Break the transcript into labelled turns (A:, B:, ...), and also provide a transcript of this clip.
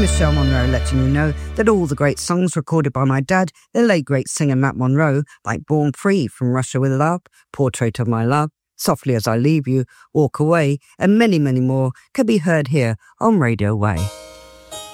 A: Michelle Monroe, letting you know that all the great songs recorded by my dad, the late great singer Matt Monroe, like Born Free, From Russia with Love, Portrait of My Love, Softly as I Leave You, Walk Away, and many, many more, can be heard here on Radio Way.